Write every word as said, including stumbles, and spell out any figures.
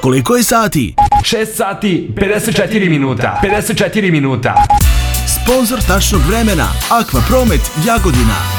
Koliko je sati? šest sati, pedeset četiri minuta. pedeset četiri minuta. Sponzor tačnog vremena Aqua Promet Jagodina.